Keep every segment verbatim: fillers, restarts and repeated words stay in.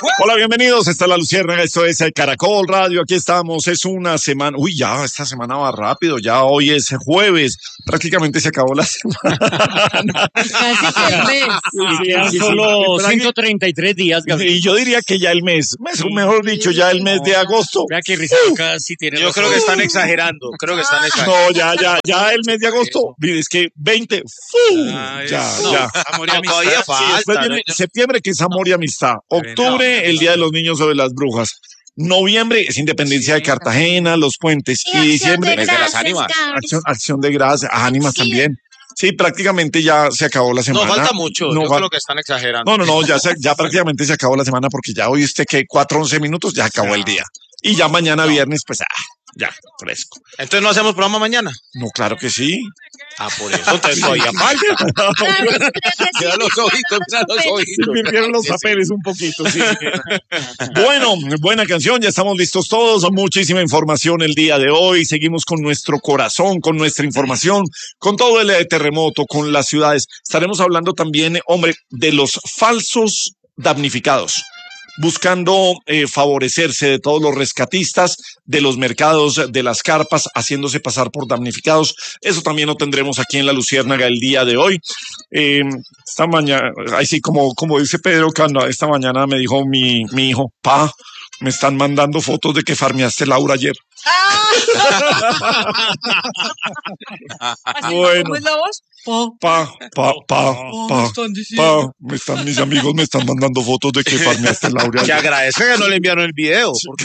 Hola, bienvenidos. Esta es La Luciérnaga, esto es Caracol Radio. Aquí estamos. Es una semana. Uy, ya, esta semana va rápido. Ya hoy es jueves. Prácticamente se acabó la semana. Casi que el mes. Sí, Ya sí, solo sí. ciento treinta y tres días, Gabriel. Y yo diría que ya el mes, mes mejor dicho, ya el mes de agosto. Vea que Rizaroca sí tiene Yo razón. creo que están exagerando. Creo que están exagerando. No, ya, ya, ya el mes de agosto. Mire, es que veinte. ¡fu! Ay, Ya, no, ya. amor y No, amistad. todavía Sí, falta, después viene ¿no? septiembre, que es amor y amistad. Octubre, el Día de los Niños o de las Brujas. Noviembre es Independencia de Cartagena, los puentes. Y diciembre, Mes de las ánimas. acción, acción de gracias, ánimas también. Sí, prácticamente ya se acabó la semana. No, falta mucho. No, Yo fal- creo que están exagerando. no, no, no, ya, se- ya prácticamente se acabó la semana porque ya hoy usted que cuatro, once minutos, ya acabó el día. Y ya mañana viernes, pues, ah, ya, fresco. Entonces no hacemos programa mañana. No, claro que sí. Ah, por eso. Entonces todavía falta. Mira los ojitos, mira los Se ojitos. invirtieron los papeles un poquito, sí. Bueno, buena canción, ya estamos listos todos. Muchísima información el día de hoy. Seguimos con nuestro corazón, con nuestra información, con todo el eh, terremoto, con las ciudades. Estaremos hablando también, hombre, de los falsos damnificados, buscando eh, favorecerse de todos los rescatistas, de los mercados, de las carpas, haciéndose pasar por damnificados. Eso también lo tendremos aquí en La Luciérnaga el día de hoy. Eh, esta mañana, así como, como dice Pedro Canda, esta mañana me dijo mi, mi hijo, pa, me están mandando fotos de que farmeaste Laura ayer. Bueno. ¿Cómo es la voz? Po. Pa, pa, pa, Po, me pa, están diciendo. pa, me están, mis amigos me están mandando fotos de que farmeaste Laura Que ayer. agradezca que no le enviaron el video. Porque...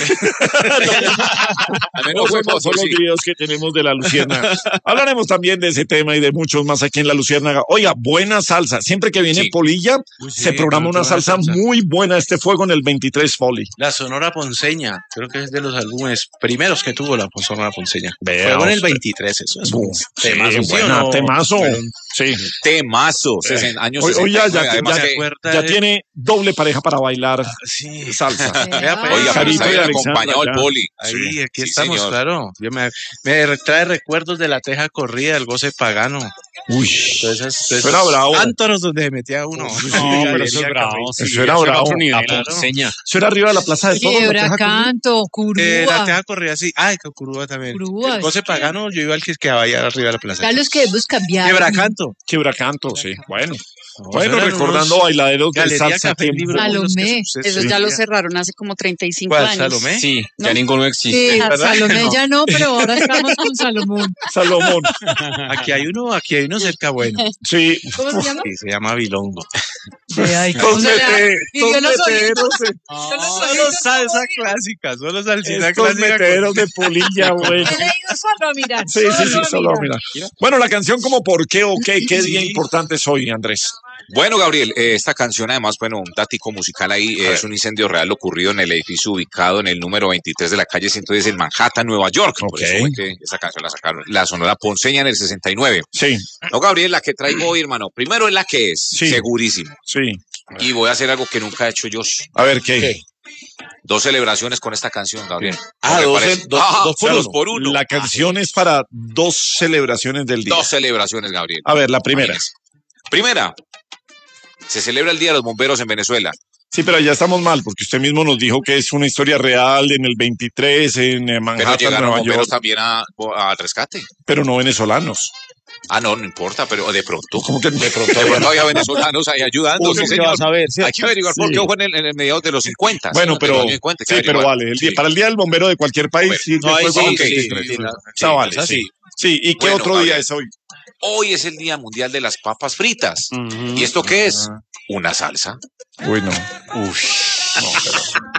Al menos fue No, son foto, los sí. videos que tenemos de La Luciérnaga. Hablaremos también de ese tema y de muchos más aquí en La Luciérnaga. Oiga, buena salsa. Siempre que viene Sí. Polilla, Uy, sí, se programa qué una buena salsa, salsa. muy buena. Este fuego en el veintitrés Poli. La Sonora Ponceña, creo que es de los álbumes primeros que tuvo la Sonora Ponceña. Vea Fue en el usted. veintitrés, eso es Bu- un sí, temazo, ¿sí o buena, no? temazo. Sí. Temazo. sesen- años Hoy, hoy ya, ya, sesenta y nueve. Además ya- que- acuerda ya de- tiene doble pareja para bailar Sí. salsa. Vea, pues, Oiga, pero Carito está y bien Alexandra, acompañado el ya. poli. Ahí, Sí, aquí sí, estamos, señor. claro. Yo me, me trae recuerdos de la teja corrida, el goce pagano. Uy, Entonces, entonces Eso era bravo. Ántonos donde se metía uno. Sí, No, pero Galería eso es bravo. Café. Sí, Eso era eso bravo. otro nivel. La Claro. Ponceña. eso era arriba de la Plaza de Toros. la Quiebra, teja corrida. canto, Eh, la curúa. teja corrida, sí. Ay, que Curúa también. Curúa, El goce sí. pagano, yo iba al que quedaba allá arriba de la plaza. Ya los que debemos cambiar. Quebracanto. Quebracanto, sí. Bueno, No, bueno, eran recordando unos bailaderos de Galería salsa. Café que- Libro. Salomé. Eso ya lo cerraron hace como treinta y cinco ¿Cuál, años. Salomé? Sí, ¿No? ya ninguno existe. Sí, ¿verdad? Salomé No. ya no, pero ahora estamos con Salomón. Salomón. Aquí hay uno, aquí hay uno cerca bueno. Sí. ¿Cómo se llama? Sí, se llama Bilongo. De ahí, Dos ¿cómo se llama? mete- Y dos yo los oí. meteros de- Yo los oí. Solo salsa clásica, solo salsita estos clásica. meteros de polilla, güey. He leído solo a mirar. Sí, sí, sí, solo mira. Bueno, la canción como ¿por qué o qué? ¿Qué día Sí. importante es hoy, Andrés? Bueno, Gabriel, eh, esta canción además, bueno, un dático musical ahí, eh, es un incendio real ocurrido en el edificio ubicado en el número veintitrés de la calle ciento diez en Manhattan, Nueva York. Ok. Por eso fue que esta canción la sacaron, la Sonora Ponceña en el sesenta y nueve. Sí, No, Gabriel, la que traigo hoy, hermano, primero es la que es, Sí. segurísimo. sí. Y voy a hacer algo que nunca he hecho yo. A ver, ¿qué? Dos celebraciones con esta canción, Gabriel. Ah, ¿Qué te dos, parece? dos- Ah, dos por dos uno. por uno. La canción es para dos celebraciones del día. Dos celebraciones, Gabriel. A ver, la primera. Imagínese. Primera, se celebra el Día de los Bomberos en Venezuela. Sí, pero ya estamos mal, porque usted mismo nos dijo que es una historia real en el veintitrés, en eh, Pero Manhattan, llegaron Nueva bomberos York, también a- al rescate. pero no venezolanos. Ah, no, no importa, pero de pronto. ¿Cómo que De pronto, de pronto había venezolanos ahí ayudando. Uno sí, que señor. va a saber, ¿sí? Hay que averiguar por Sí. qué fue en el, en el mediados de los cincuenta. Bueno, de pero los años cincuenta, hay que sí, pero averiguar. vale. El día, Sí. para el día del bombero de cualquier país, Bombero. sí, No, ahí después sí, ok, sí, tres. sí, sí, Está sí, vale, esa sí. sí. Sí, ¿y qué Bueno, otro día Gabriel. es hoy? Hoy es el Día Mundial de las Papas Fritas. Ujú. ¿Y esto qué es? Una salsa. Uy, no. Uf. No, pero.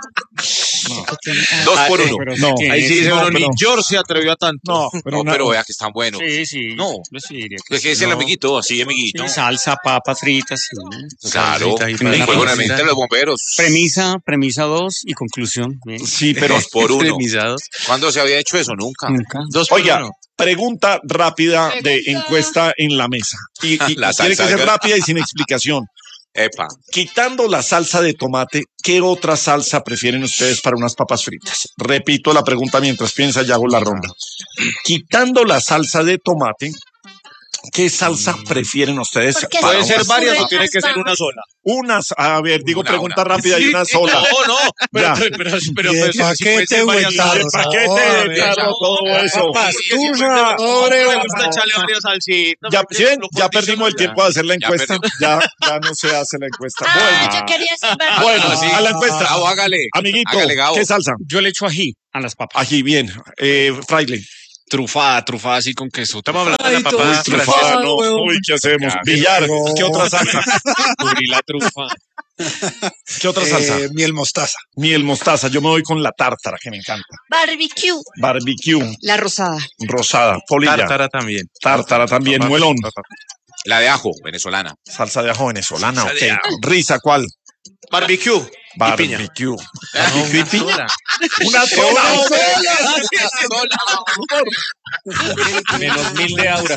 Dos Ah, por eh, uno. Pero No, sí que Ahí sí es- dice no, uno, pero- ni George se atrevió a tanto. No, pero, No, una- pero vea que están buenos. Sí, sí. No. Yo sí diría que ¿Qué sí. dice el no. amiguito? Así, amiguito. Sí, salsa, papas fritas. Sí. Claro. Salsita y Y para- juego en el para- Día de los Bomberos. Premisa, premisa dos y conclusión. Bien. Sí, pero. Dos por uno. Extremizados. ¿Cuándo se había hecho eso? Nunca. Nunca. Dos por Oiga, uno. pregunta rápida de encuesta en la mesa. Y, y La tiene salsa que ser de- rápida y sin explicación. Epa. Quitando la salsa de tomate, ¿qué otra salsa prefieren ustedes para unas papas fritas? Repito la pregunta mientras piensa y hago la ronda. Quitando la salsa de tomate, ¿Qué salsa prefieren ustedes? Porque para ¿Puede ser unas- varias o Unas tiene que ser papas. una sola? Unas, a ver, digo Una, pregunta una. rápida y una sola. No, no, pero, Ya. pero, pero, pero, Y pero el si puede paquete ser varias o el salsas. El paquete, Joder, claro, todo eso. Pastusa, Pobre, le gusta echarle varias salsitas. Ya, porque ¿sí ven? lo Ya condicionan perdimos el ya. tiempo de hacer la Ya encuesta. Ya, ya no se hace la encuesta. Ah, Bueno, yo quería saber. bueno, Ah, sí. a la encuesta. Gabo, hágale. Amiguito, Hágale, Gabo. ¿qué salsa? Yo le echo ají a las papas. Aquí, bien. Eh, Fraile. Trufada, trufada así con queso. Estamos hablando Ay, de la todo papa es trufada. francesa. Trufada, no. huevón. Uy, ¿qué hacemos? Ya, Villar. no. ¿Qué otra salsa? Cubrí la trufa. ¿Qué otra salsa? Eh, miel mostaza. Miel mostaza. Yo me voy con la tártara, que me encanta. Barbecue. Barbecue, La rosada. rosada, polilla. Tártara también. Tártara también, Papá, muelón. papá. La de ajo, venezolana. Salsa de ajo venezolana, Salsa de ok. ajo. Risa, ¿cuál? Barbecue. Y piña. Barbecue. Barbecue y piña. Una sola. Menos mil de aura.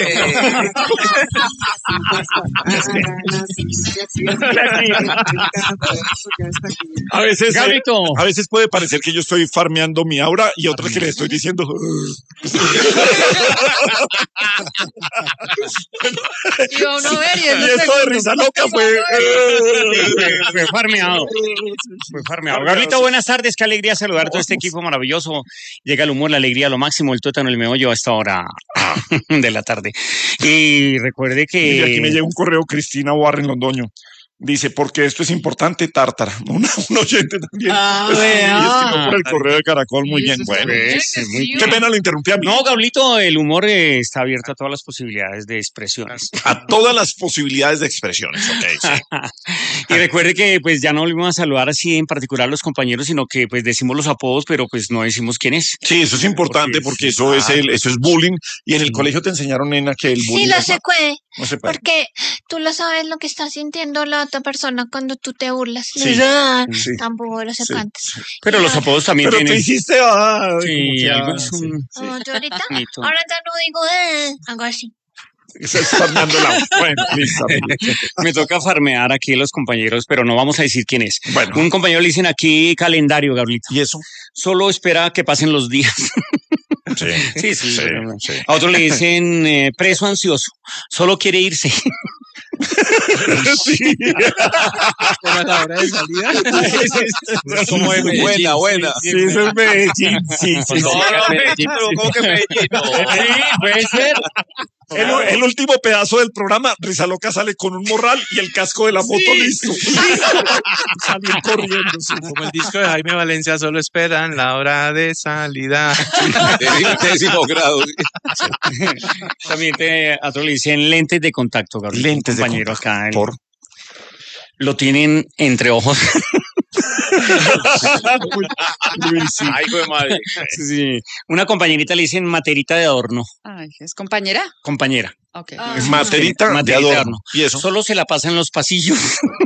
A veces, eh, Gabito. a veces puede parecer que yo estoy farmeando mi aura y otras que le estoy diciendo. Y va uno a ver y es Y lo esto de segundo. risa loca fue. Fue, fue farmeado. Fue farmeado. Gabrielito, buenas tardes. Qué alegría saludar a todo este equipo maravilloso. Llega el humor, la alegría, lo máximo, el tuétano, el meollo a esta hora de la tarde. Y recuerde Y aquí me que... llega un correo, Cristina Warren Londoño. Dice, porque esto es importante, tártara. Una, un oyente también. Ah, Sí, vea. escribió por el correo de Caracol, muy Y bien. eso está Bueno, bien, sí, que muy sí, qué pena lo interrumpí a mí. No, Gabrielito, el humor eh, está abierto a todas las posibilidades de expresiones. A todas las posibilidades de expresiones, ok. Sí. Y recuerde que pues ya no volvimos a saludar así en particular a los compañeros, sino que pues decimos los apodos, pero pues no decimos quién es. Sí, eso es importante porque eso es el, eso es bullying. Y en el colegio te enseñaron, nena, que el bullying Sí, lo es- sé, cue, no se puede. porque tú lo sabes lo que está sintiendo la otra persona cuando tú te burlas. Sí. Le dices, "Ah, Sí. tampoco lo sé Sí. cuántos". Pero los apodos también Pero tú tienen... hiciste, ah, Sí, como que, algo ah, es sí. un... Oh, yo ahorita, bonito. ahora ya no digo, eh, hago así. Se está farmeando la- Bueno, listo. Me toca farmear aquí a los compañeros, pero no vamos a decir quién es. Bueno, Un compañero le dicen aquí calendario, Gabrielito. ¿y eso? Solo espera que pasen los días. Sí. Sí, sí. Sí, pero- sí. A otro le dicen eh, preso ansioso. Solo quiere irse. Sí. ¿Cómo es la hora de salida? Como de Medellín. Buena, buena. Sí, eso es Medellín. Sí, sí, No, sí. no, Medellín, pero ¿cómo que Medellín? No. Sí, puede ser. El, el último pedazo del programa, Risa Loca sale con un morral y el casco de la moto listo. Salir corriendo. Sí. Como el disco de Jaime Valencia, solo esperan la hora de salida. De décimo grado. También te, a otro le dicen lentes de contacto, Gabriel. Lentes de compañero contacto. acá. el- Por. Lo tienen entre ojos. Uy, sí. Ay, hijo de madre. Sí. Una compañerita le dicen materita de adorno. Ay, ¿es compañera? Compañera. Ok. Ah. Es materita, Materita de de adorno. adorno. ¿Y eso? Solo se la pasa en los pasillos.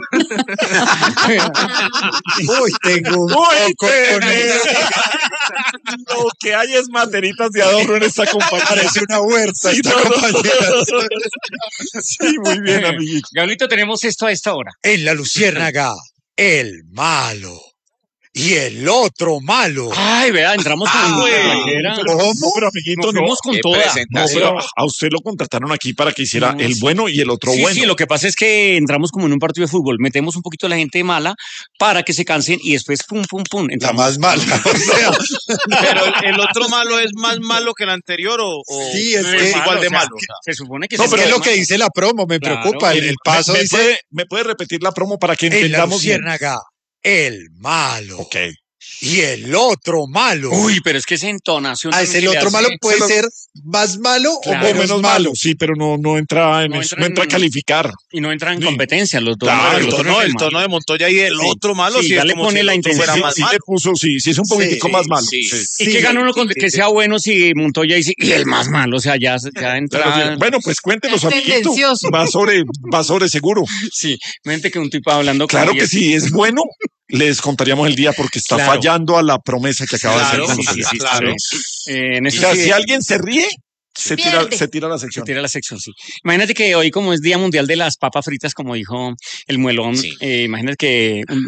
Uy, tengo un Uy, poco con eso. Lo que hay es materitas de adorno en esta compañía. Parece una huerta Sí, esta no, no. compañera. Sí, muy bien, amiguito. Gabrielito, tenemos esto a esta hora. En la luciérnaga, el malo. Y el otro malo. Ay, vea, entramos con Ah, era- ¿Cómo? Pero, amiguito, Nos no. fuimos con Qué toda. No, presentación. pero a usted lo contrataron aquí para que hiciera No, el sí. bueno y el otro Sí, bueno. sí, lo que pasa es que entramos como en un partido de fútbol, metemos un poquito a la gente mala para que se cansen y después pum, pum, pum. La entramos. más mala. O sea, Pero el, el otro malo es más malo que el anterior o, o Sí, es es que- igual de o sea, malo. O sea. Se supone que No, se pero es llama- lo que dice la promo, me Claro. preocupa. El, el paso me, me dice, puede, ¿Me puede repetir la promo para que en la entendamos bien? luciérnaga, el malo. Ok. Y el otro malo. Uy, pero es que esa entonación. Ah, también es que el le otro hace- malo, puede se lo- ser más malo Claro. o O menos, menos malo, sí, pero no, no entra en No eso, entra no entra a en- calificar. Y no entra en Sí. competencia los dos. Claro, No, los el dos tono, no el es tono malo. de Montoya y el Sí. otro malo, Sí, sí, ya es le como pone si la el otro intención. fuera Sí, más sí malo. le puso, sí, sí es un Sí, poquitico sí, más malo. sí. Sí. ¿Y qué gana uno con que sea bueno si Montoya dice y el más malo? O sea, ya, ya Pero, entra. bueno, pues cuéntenos, Es amiguito. tendencioso. Va sobre, va sobre seguro. Sí, mente que un tipo hablando con Claro que diez- si es bueno, les contaríamos el día porque está Claro. fallando a la promesa que acaba Claro, de hacer con sí, nosotros. sí, claro. Eh, en O eso sea, sí, si alguien se ríe, se tira, Pierde. se tira la se sección. tira la sección, sí. Imagínate que hoy, como es Día Mundial de las Papas Fritas, como dijo el muelón, Sí. eh, imagínate que un,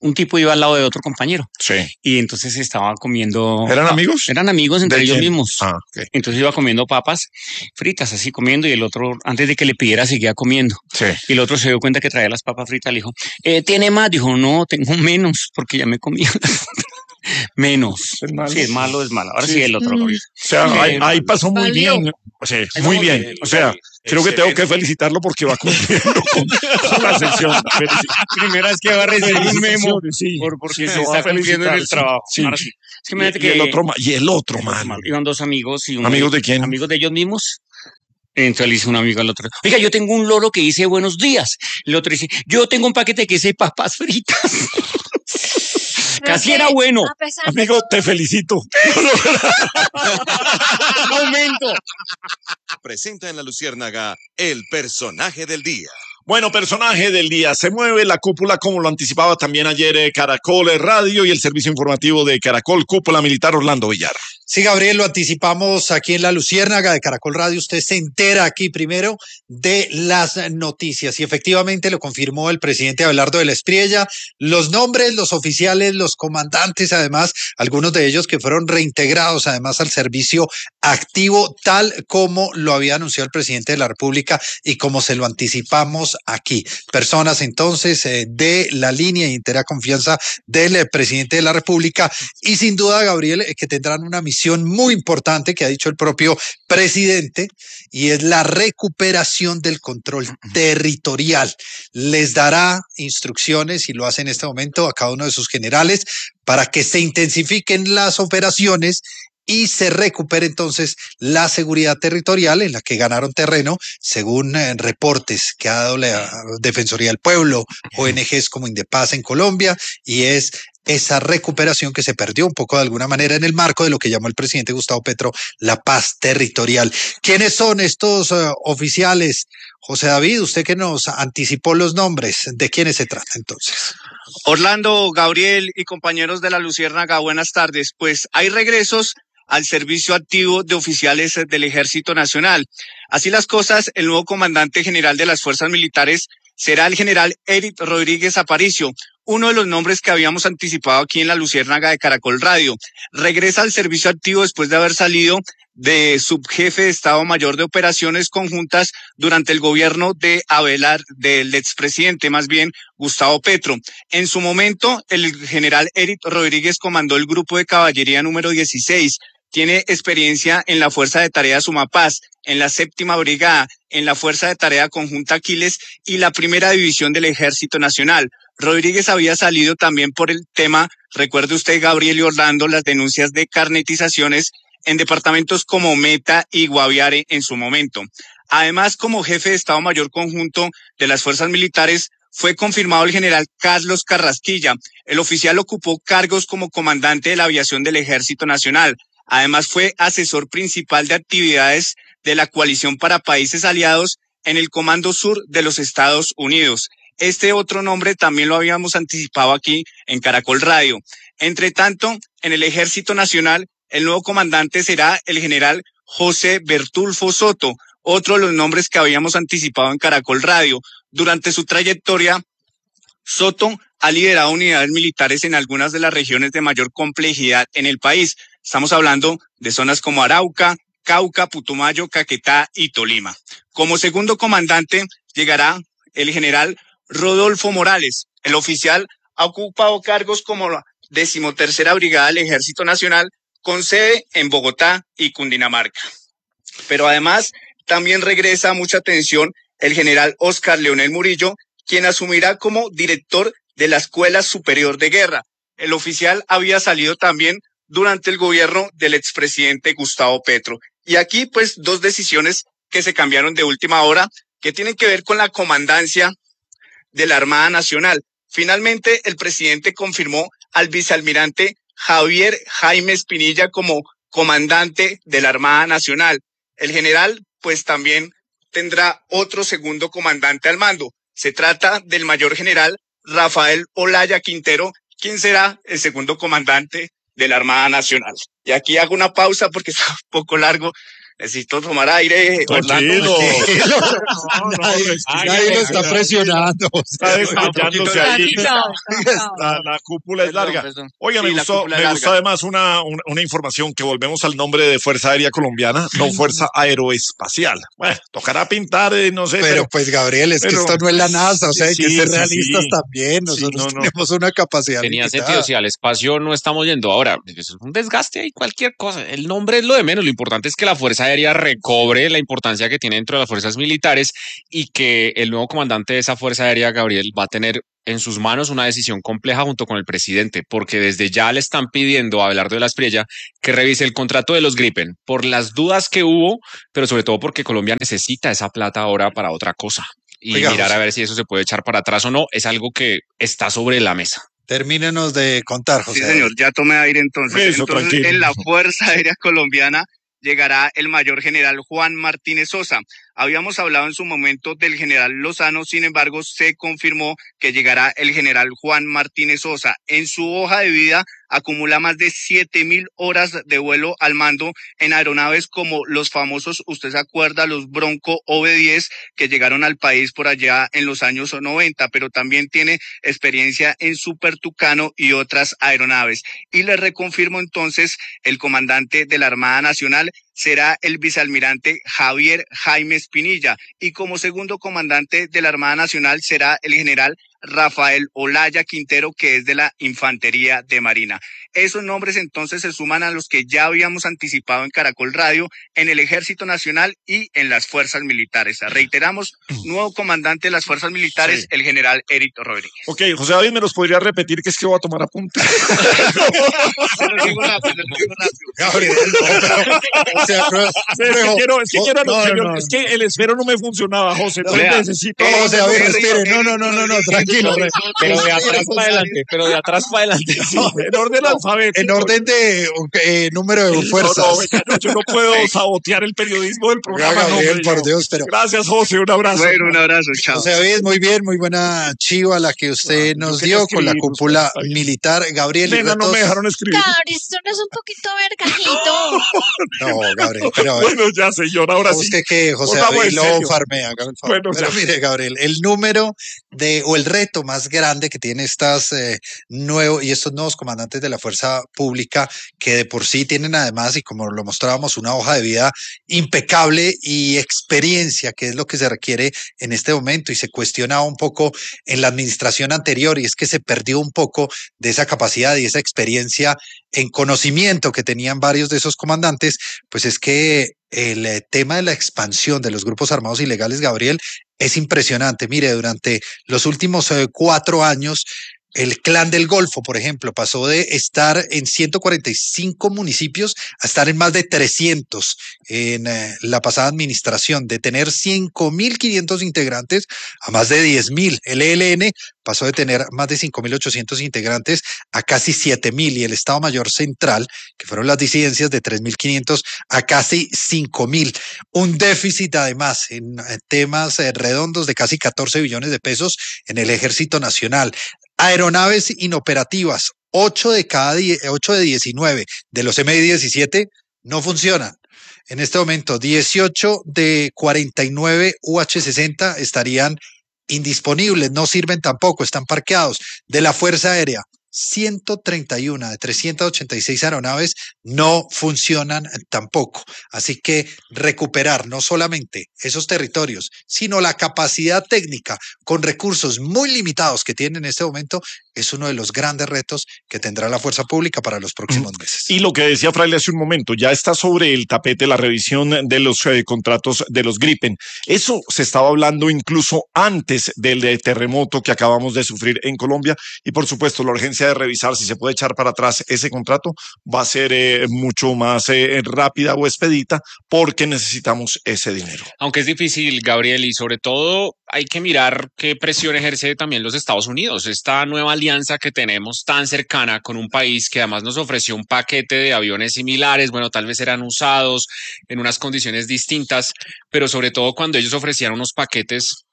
un tipo iba al lado de otro compañero. Sí. Y entonces estaba comiendo. ¿Eran amigos? Eran amigos entre ¿De ellos quién? mismos. Ah, ok. Entonces iba comiendo papas fritas, así comiendo, y el otro, antes de que le pidiera, seguía comiendo. Sí. Y el otro se dio cuenta que traía las papas fritas, le dijo, eh, ¿tiene más? Dijo, no, tengo menos, porque ya me comí. Menos. ¿Es malo? Sí, es malo, es malo. Ahora sí, Sí. el otro. Mm. Gabriel. O sea, Sí, ahí, ahí pasó muy valió. bien. O sea, Ahí muy vamos bien. bien, O sea, Gabriel. creo que tengo que Excelente. felicitarlo porque va cumpliendo con, con la sección. Primera vez que va a recibir un memo Felicitaciones, sí. por, porque Sí, se lo va a está cumpliendo en el felicitar, sí. trabajo. Sí. Ahora sí. Es que Y, imagínate y que el otro, ma- y el otro, el otro mano. malo. Iban dos amigos y uno ¿Amigos de quién? Amigos de ellos mismos. Entonces le dice un amigo al otro, oiga, yo tengo un loro que dice buenos días. El otro dice, yo tengo un paquete que dice papas fritas. Casi era bueno. A pesar de Amigo, te felicito. Momento. Presenta en la Luciérnaga el personaje del día. Bueno, personaje del día. Se mueve la cúpula, como lo anticipaba también ayer eh, Caracol eh, Radio y el servicio informativo de Caracol, Cúpula Militar Orlando Villar. Sí, Gabriel, lo anticipamos aquí en la Luciérnaga de Caracol Radio. Usted se entera aquí primero de las noticias y efectivamente lo confirmó el presidente Abelardo de la Espriella. Los nombres, los oficiales, los comandantes, además, algunos de ellos que fueron reintegrados además al servicio activo, tal como lo había anunciado el presidente de la República y como se lo anticipamos aquí. Personas entonces eh, de la línea y entera confianza del eh, presidente de la República y sin duda, Gabriel, eh, que tendrán una misión muy importante que ha dicho el propio presidente y es la recuperación del control territorial. Les dará instrucciones y lo hace en este momento a cada uno de sus generales para que se intensifiquen las operaciones y se recupere entonces la seguridad territorial en la que ganaron terreno, según eh, reportes que ha dado la Defensoría del Pueblo, O N Ges como Indepaz en Colombia, y es esa recuperación que se perdió un poco de alguna manera en el marco de lo que llamó el presidente Gustavo Petro la paz territorial. ¿Quiénes son estos uh, oficiales? José David, usted que nos anticipó los nombres, ¿de quiénes se trata entonces? Orlando, Gabriel y compañeros de la Luciérnaga, buenas tardes. Pues hay regresos al servicio activo de oficiales del Ejército Nacional. Así las cosas, el nuevo comandante general de las Fuerzas Militares será el general Eric Rodríguez Aparicio, uno de los nombres que habíamos anticipado aquí en la Luciérnaga de Caracol Radio. Regresa al servicio activo después de haber salido de subjefe de Estado Mayor de Operaciones Conjuntas durante el gobierno de Abelar, del expresidente, más bien Gustavo Petro. En su momento, el general Eric Rodríguez comandó el grupo de caballería número dieciséis. Tiene experiencia en la Fuerza de Tarea Sumapaz, en la Séptima Brigada, en la Fuerza de Tarea Conjunta Aquiles y la Primera División del Ejército Nacional. Rodríguez había salido también por el tema, recuerde usted, Gabriel y Orlando, las denuncias de carnetizaciones en departamentos como Meta y Guaviare en su momento. Además, como jefe de Estado Mayor Conjunto de las Fuerzas Militares, fue confirmado el general Carlos Carrasquilla. El oficial ocupó cargos como comandante de la aviación del Ejército Nacional. Además, fue asesor principal de actividades de la Coalición para Países Aliados en el Comando Sur de los Estados Unidos. Este otro nombre también lo habíamos anticipado aquí en Caracol Radio. Entre tanto, en el Ejército Nacional, el nuevo comandante será el general José Bertulfo Soto, otro de los nombres que habíamos anticipado en Caracol Radio. Durante su trayectoria, Soto ha liderado unidades militares en algunas de las regiones de mayor complejidad en el país. Estamos hablando de zonas como Arauca, Cauca, Putumayo, Caquetá y Tolima. Como segundo comandante llegará el general Rodolfo Morales. El oficial ha ocupado cargos como la decimotercera Brigada del Ejército Nacional, con sede en Bogotá y Cundinamarca. Pero además también regresa a mucha atención el general Óscar Leonel Murillo, quien asumirá como director de la Escuela Superior de Guerra. El oficial había salido también durante el gobierno del expresidente Gustavo Petro. Y aquí, pues, dos decisiones que se cambiaron de última hora, que tienen que ver con la comandancia de la Armada Nacional. Finalmente, el presidente confirmó al vicealmirante Javier Jaime Espinilla como comandante de la Armada Nacional. El general, pues, también tendrá otro segundo comandante al mando. Se trata del mayor general Rafael Olaya Quintero, quien será el segundo comandante de la Armada Nacional. Y aquí hago una pausa porque está un poco largo Necesito tomar aire, Orlando. Tranquilo. No, no, nadie lo está presionando. Está desmayándose ahí. La, la cúpula es Perdón, larga. perdón. Oiga, Sí, me la gustó, cúpula me es gustó larga. además una, una, una información que volvemos al nombre de Fuerza Aérea Colombiana, no Fuerza Aeroespacial. Bueno, tocará pintar, eh, no sé. Pero, Pero, pues Gabriel, es pero- que esto no es la NASA, o sea, hay Sí, que ser sí, realistas sí. también. Sí, Nosotros no, no. tenemos una capacidad Tenía limitada. sentido, si al espacio no estamos yendo ahora, es un desgaste y cualquier cosa. El nombre es lo de menos, lo importante es que la Fuerza Aérea recobre la importancia que tiene dentro de las fuerzas militares y que el nuevo comandante de esa Fuerza Aérea, Gabriel, va a tener en sus manos una decisión compleja junto con el presidente, porque desde ya le están pidiendo a Abelardo de la Espriella que revise el contrato de los Gripen por las dudas que hubo, pero sobre todo porque Colombia necesita esa plata ahora para otra cosa. Y Oiga, mirar José. a ver si eso se puede echar para atrás o no, es algo que está sobre la mesa. Termínenos de contar, José. Sí, señor, ya tomé aire entonces. Eso, entonces, tranquilo. en la Fuerza Aérea Colombiana llegará el mayor general Juan Martínez Sosa. Habíamos hablado en su momento del general Lozano, sin embargo, se confirmó que llegará el general Juan Martínez Sosa. En su hoja de vida acumula más de siete mil horas de vuelo al mando en aeronaves como los famosos, usted se acuerda, los Bronco O V diez que llegaron al país por allá en los años noventa, pero también tiene experiencia en Super Tucano y otras aeronaves. Y le reconfirmo entonces, el comandante de la Armada Nacional será el vicealmirante Javier Jaime Espinilla y como segundo comandante de la Armada Nacional será el general Rafael Olaya Quintero, que es de la Infantería de Marina. Esos nombres entonces se suman a los que ya habíamos anticipado en Caracol Radio, en el Ejército Nacional y en las Fuerzas Militares. Reiteramos, nuevo comandante de las Fuerzas Militares, Sí. el general Eric Rodríguez. Ok, José David, ¿me los podría repetir? Que es que voy a tomar apuntes. Se lo digo rápido, se lo digo rápido. Gabriel, no, pero, o sea, pero- Es que pero- quiero, es que no, quiero, no, señor, no. es que el esfero no me funcionaba, José. Entonces Vea, necesito. No, José David, Eric respire. No, Rodríguez, no, no, no, no, Rodríguez, tranquilo. Rodríguez. Pero de atrás para adelante, pero de atrás para adelante. Sí, en orden alfabético. En orden de eh, número de fuerzas. No, no, venga, no, yo no puedo sabotear el periodismo del programa. Oiga, no, Gabriel, hombre, por no. Dios, pero- Gracias, José, un abrazo. Bueno, un abrazo, chao. José David, muy bien, muy buena chiva la que usted Ah, yo nos quería dio con la escribir, cúpula está bien. militar. Gabriel, y Venga, no me retos- dejaron escribir. Gabriel, esto no es un poquito vergajito. No, Gabriel, pero a ver, Bueno, ya, señor, ahora sí. busque que José Pongamos David en lo serio. farmea. haga el favor. Bueno, pero ya. mire, Gabriel, el número de, o el reto más grande que tiene estas eh, nuevos y estos nuevos comandantes de la fuerza pública, que de por sí tienen además, y como lo mostrábamos, una hoja de vida impecable y experiencia, que es lo que se requiere en este momento, y se cuestionaba un poco en la administración anterior, y es que se perdió un poco de esa capacidad y esa experiencia en conocimiento que tenían varios de esos comandantes, pues es que el eh, tema de la expansión de los grupos armados ilegales, Gabriel, es impresionante. Mire, durante los últimos eh, cuatro años, el Clan del Golfo, por ejemplo, pasó de estar en ciento cuarenta y cinco municipios a estar en más de trescientos en eh, la pasada administración, de tener cinco mil quinientos integrantes a más de diez mil. El E L N pasó de tener más de cinco mil ochocientos integrantes a casi siete mil, y el Estado Mayor Central, que fueron las disidencias, de tres mil quinientos a casi cinco mil. Un déficit además en eh, temas eh, redondos de casi catorce billones de pesos en el Ejército Nacional. Aeronaves inoperativas, ocho de cada ocho de diecinueve de los M I diecisiete no funcionan. En este momento, dieciocho de cuarenta y nueve U H sesenta estarían indisponibles, no sirven tampoco, están parqueados. De la Fuerza Aérea, ciento treinta y uno de trescientas ochenta y seis aeronaves no funcionan tampoco. Así que recuperar no solamente esos territorios, sino la capacidad técnica con recursos muy limitados que tiene en este momento, es uno de los grandes retos que tendrá la fuerza pública para los próximos meses. Y lo que decía Fraile hace un momento, ya está sobre el tapete la revisión de los eh, contratos de los Gripen. Eso se estaba hablando incluso antes del eh, terremoto que acabamos de sufrir en Colombia, y por supuesto la urgencia de revisar si se puede echar para atrás ese contrato va a ser eh, mucho más eh, rápida o expedita, porque necesitamos ese dinero. Aunque es difícil, Gabriel, y sobre todo hay que mirar qué presión ejerce también los Estados Unidos. Esta nueva alianza que tenemos tan cercana con un país que además nos ofreció un paquete de aviones similares, bueno, tal vez eran usados en unas condiciones distintas, pero sobre todo cuando ellos ofrecían unos paquetes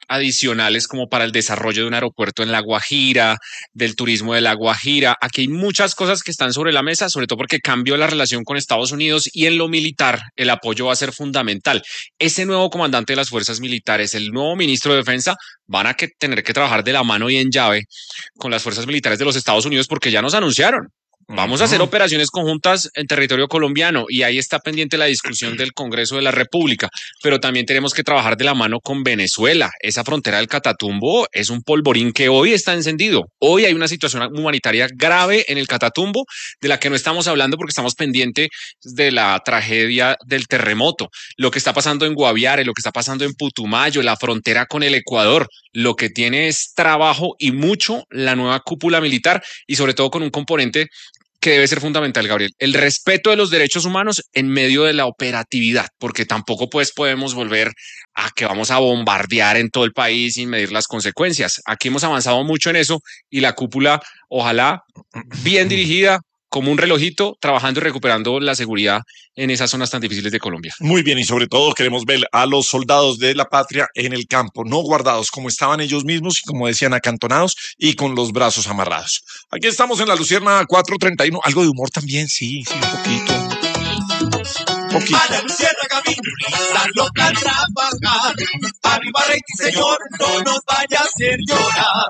adicionales como para el desarrollo de un aeropuerto en La Guajira, del turismo de La Guajira. Aquí hay muchas cosas que están sobre la mesa, sobre todo porque cambió la relación con Estados Unidos y en lo militar el apoyo va a ser fundamental. Ese nuevo comandante de las fuerzas militares, el nuevo ministro de Defensa, van a que tener que trabajar de la mano y en llave con las fuerzas militares de los Estados Unidos porque ya nos anunciaron. Vamos a hacer operaciones conjuntas en territorio colombiano y ahí está pendiente la discusión del Congreso de la República, pero también tenemos que trabajar de la mano con Venezuela. Esa frontera del Catatumbo es un polvorín que hoy está encendido. Hoy hay una situación humanitaria grave en el Catatumbo de la que no estamos hablando porque estamos pendientes de la tragedia del terremoto. Lo que está pasando en Guaviare, lo que está pasando en Putumayo, la frontera con el Ecuador, lo que tiene es trabajo y mucho la nueva cúpula militar y sobre todo con un componente que debe ser fundamental, Gabriel, el respeto de los derechos humanos en medio de la operatividad, porque tampoco pues podemos volver a que vamos a bombardear en todo el país sin medir las consecuencias. Aquí hemos avanzado mucho en eso y la cúpula, ojalá bien dirigida, como un relojito, trabajando y recuperando la seguridad en esas zonas tan difíciles de Colombia. Muy bien, y sobre todo queremos ver a los soldados de la patria en el campo, no guardados como estaban ellos mismos y como decían, acantonados y con los brazos amarrados. Aquí estamos en la Lucierna cuatro treinta y uno, algo de humor también, sí, sí, un poquito. Poquito. A la Luciérnaga vino, loca a trabajar. Arriba rating, señor, no nos vaya a hacer llorar.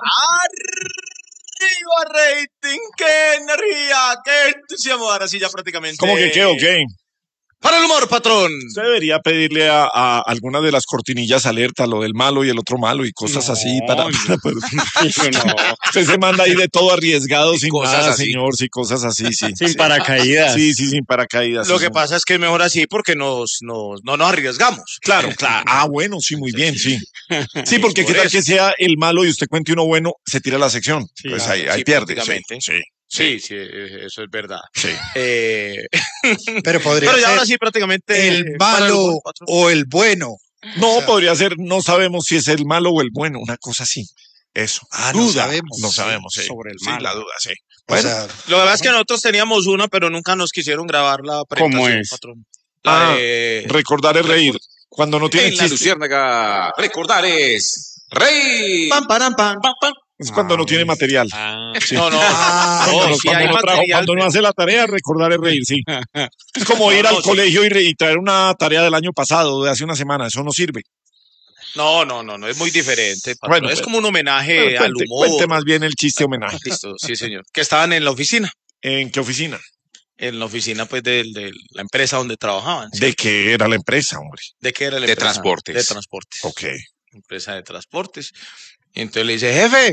Arriba rating, qué energía, qué entusiasmo. Ahora sí ya prácticamente. ¿Cómo que qué o qué? Para el humor, patrón. Usted debería pedirle a, a alguna de las cortinillas alerta, lo del malo y el otro malo y cosas no, así para... para, para no. Usted se manda ahí de todo arriesgado, sin nada, así. Señor, sí, cosas así, sí. Sin sí. paracaídas. Sí, sí, sin paracaídas. Lo sí, que no. pasa es que es mejor así porque nos, nos, no nos arriesgamos. Claro, claro. Ah, bueno, sí, muy bien, sí. Sí, porque qué tal que sea el malo y usted cuente uno bueno, se tira la sección. Sí, pues ahí, ahí sí, pierde. Sí, sí. Sí, sí, eso es verdad. Sí. Eh... Pero podría Pero ya ser ahora sí prácticamente el malo el o el bueno. No, o sea, podría ser, no sabemos si es el malo o el bueno, una cosa así. Eso. Ah, duda. no sabemos. No sabemos, sí. Sobre el sí, malo. la duda, sí. Bueno, o sea, lo verdad es que nosotros teníamos una, pero nunca nos quisieron grabar la presentación. ¿Cómo es? Patrón. La ah, de... recordar es reír. Cuando no tiene en chiste. La Luciérnaga, recordar es reír. Pam, pam, pam, pam, pam. Es cuando ah, no tiene material. Ah, sí. No, no. Ah, cuando, no, no, sí cuando, no, trajo, cuando no hace la tarea, recordar es reír, sí. Es como ir no, al no, colegio sí. y, re, y traer una tarea del año pasado, de hace una semana. Eso no sirve. No, no, no, no, es muy diferente. Patrón. Bueno, es como un homenaje bueno, al cuente, humor. Cuente más bien el chiste homenaje. Listo, sí, señor. Que estaban en la oficina. ¿En qué oficina? En la oficina, pues, de, de la empresa donde trabajaban. ¿sí? ¿De qué era la empresa, hombre? ¿De qué era la de empresa? Transportes. De transportes. Ok. Empresa de transportes. Y entonces le dice, jefe,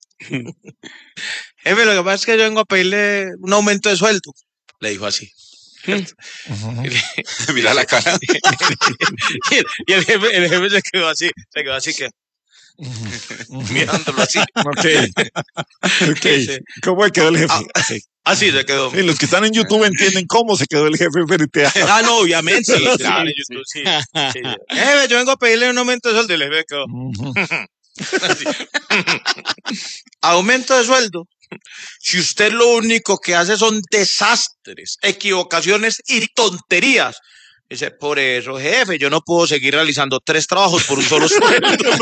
jefe, lo que pasa es que yo vengo a pedirle un aumento de sueldo. Le dijo así. Uh-huh. Mira la cara. y, el, y el, jefe, el jefe se quedó así, se quedó así que uh-huh. mirándolo así. Ok. Okay. ¿Cómo quedó el jefe? Ah, así. Así se quedó. Y los que están en YouTube entienden cómo se quedó el jefe frente a... Ah, no, obviamente. Sí, claro, en YouTube, sí. sí. Jefe, yo vengo a pedirle un aumento de sueldo y el jefe quedó. Uh-huh. Aumento de sueldo. Si usted lo único que hace son desastres, equivocaciones y tonterías. Dice, por eso, jefe, yo no puedo seguir realizando tres trabajos por un solo sueldo.